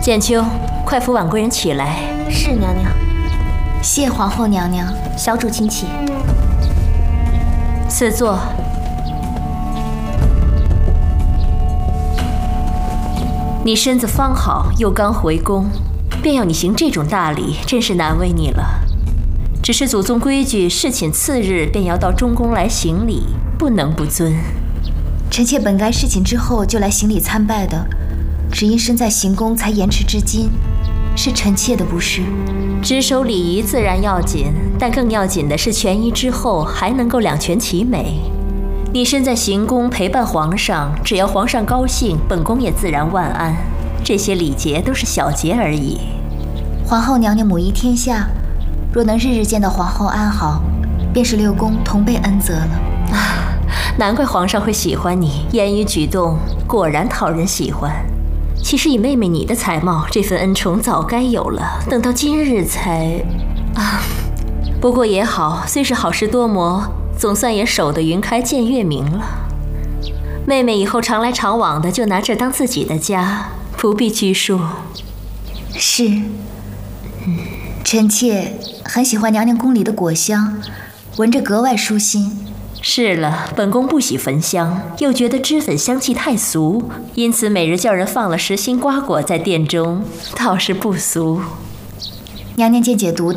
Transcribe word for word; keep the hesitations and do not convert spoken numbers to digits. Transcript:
简秋，快扶婉贵人起来。 是娘娘。谢皇后娘娘，小主请起。 赐座。你身子方好，又刚回宫，便要你行这种大礼，真是难为你了。只是祖宗规矩，侍寝次日便要到中宫来行礼，不能不遵。 臣妾本该侍寝之后就来行礼参拜的，只因身在行宫才延迟至今，是臣妾的不是。 值守礼仪自然要紧，但更要紧的是权宜之后还能够两全其美。你身在行宫陪伴皇上，只要皇上高兴，本宫也自然万安。这些礼节都是小节而已。 皇后娘娘母仪天下，若能日日见到皇后安好，便是六宫同备恩泽了。 啊，难怪皇上会喜欢你，言语举动果然讨人喜欢。其实以妹妹你的才貌，这份恩宠早该有了，等到今日才……啊，不过也好，虽是好事多磨，总算也守得云开见月明了。妹妹以后常来常往的，就拿这当自己的家，不必拘束。 是，臣妾很喜欢娘娘宫里的果香，闻着格外舒心。 是了，本宫不喜焚香，又觉得脂粉香气太俗，因此每日叫人放了实心瓜果在殿中，倒是不俗。 娘娘见解毒